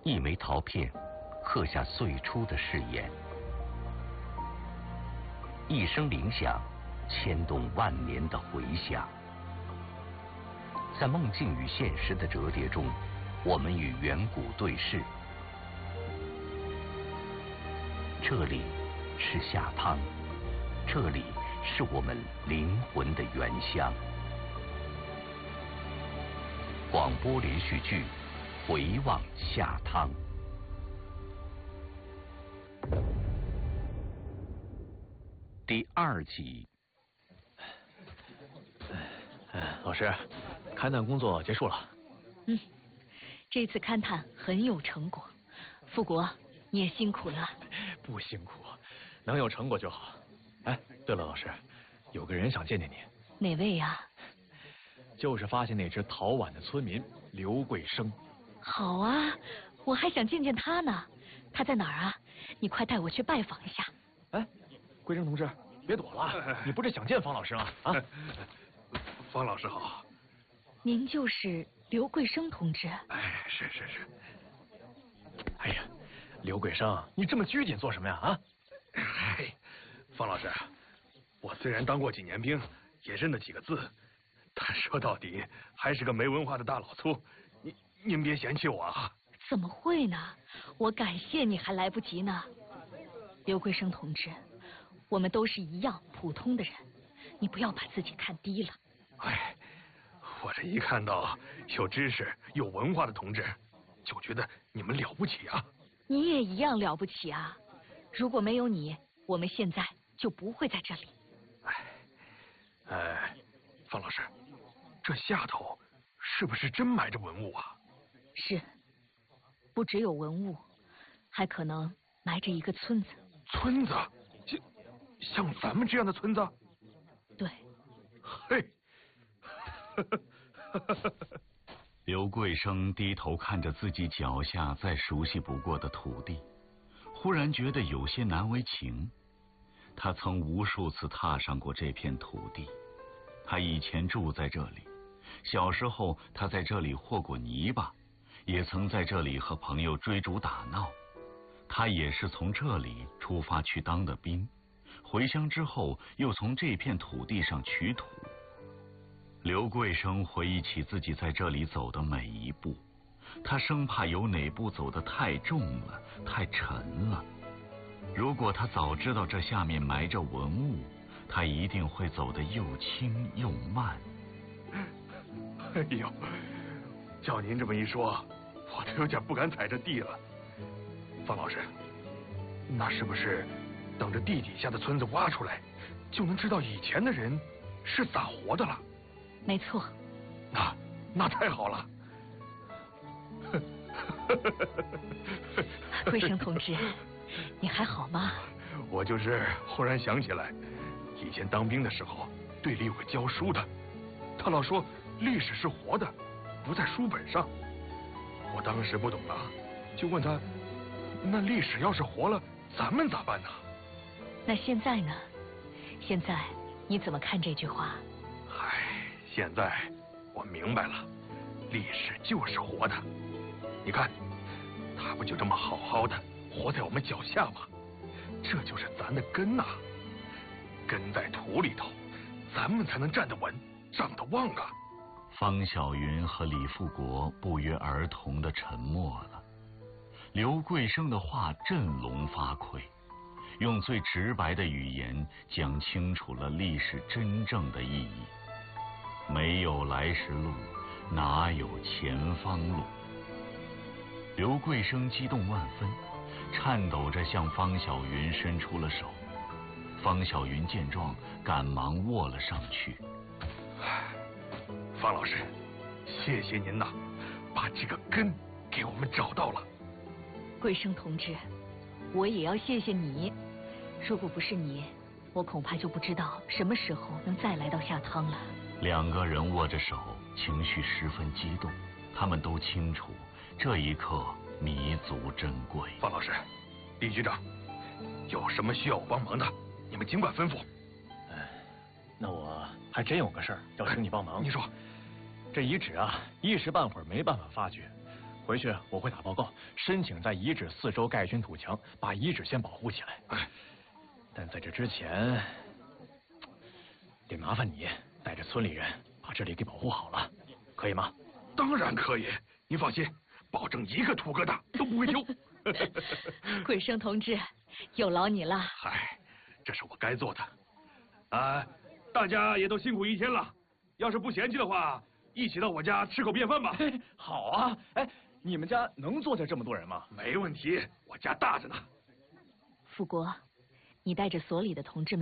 一枚陶片刻下最初的誓言，一声铃响牵动万年的回响。在梦境与现实的折叠中，我们与远古对视。这里是下汤，这里是我们灵魂的原乡。广播连续剧《回望下汤》第2集。 老师，勘探工作结束了。 这次勘探很有成果，富国你也辛苦了。 不辛苦，能有成果就好。哎，对了，老师，有个人想见见你。 哪位呀？ 就是发现那只陶碗的村民刘贵生。 好啊，我还想见见他呢。他在哪儿啊？你快带我去拜访一下。 哎，贵生同志，别躲了，你不是想见方老师吗？啊， 方老师好。 您就是刘贵生同志？ 哎，是。 哎呀，刘贵生，你这么拘谨做什么呀？啊？ 哎，方老师，我虽然当过几年兵，也认得几个字，但说到底还是个没文化的大老粗。您别嫌弃我啊。 怎么会呢？我感谢你还来不及呢。刘贵生同志，我们都是一样普通的人，你不要把自己看低了。 哎，我这一看到有知识有文化的同志，就觉得你们了不起啊。 你也一样了不起啊。如果没有你，我们现在就不会在这里。 方老师，这下头是不是真埋着文物啊？ 是，不只有文物，还可能埋着一个村子。 村子？像咱们这样的村子？ 对。 嘿。 刘贵生低头看着自己脚下再熟悉不过的土地，忽然觉得有些难为情。他曾无数次踏上过这片土地，他以前住在这里，小时候他在这里和过泥巴，也曾在这里和朋友追逐打闹。他也是从这里出发去当的兵，回乡之后又从这片土地上取土。刘贵生回忆起自己在这里走的每一步，他生怕有哪步走得太重了，太沉了。如果他早知道这下面埋着文物，他一定会走得又轻又慢。 哎呦，照您这么一说，我都有点不敢踩着地了。方老师，那是不是等着地底下的村子挖出来，就能知道以前的人是咋活的了？ 没错。 那太好了。 贵生同志，你还好吗？ 我就是忽然想起来，以前当兵的时候，队里有个教书的，他老说历史是活的，不在书本上。我当时不懂啊，就问他，那历史要是活了，咱们咋办呢？ 那现在呢？现在你怎么看这句话？ 现在我明白了，历史就是活的。你看，它不就这么好好的活在我们脚下吗？这就是咱的根呐，根在土里头，咱们才能站得稳，长得旺啊。 方小云和李富国不约而同地沉默了。刘贵生的话振聋发聩，用最直白的语言讲清楚了历史真正的意义。没有来时路，哪有前方路？刘贵生激动万分，颤抖着向方小云伸出了手。方小云见状，赶忙握了上去。 方老师，谢谢您呐，把这个根给我们找到了。 贵生同志，我也要谢谢你。如果不是你，我恐怕就不知道什么时候能再来到下汤了。 两个人握着手，情绪十分激动。他们都清楚，这一刻弥足珍贵。 方老师，李局长，有什么需要我帮忙的，你们尽管吩咐。 那我还真有个事儿要请你帮忙。 你说， 这遗址啊，一时半会儿没办法发掘， 回去我会打报告，申请在遗址四周盖一圈土墙，把遗址先保护起来。但在这之前，得麻烦你带着村里人把这里给保护好了，可以吗？ 当然可以，您放心，保证一个土疙瘩都不会丢。 桂生同志，有劳你了。 嗨，这是我该做的。大家也都辛苦一天了，要是不嫌弃的话，一起到我家吃口便饭吧。 好啊，哎，你们家能坐下这么多人吗？ 没问题，我家大着呢。 富国，你带着所里的同志们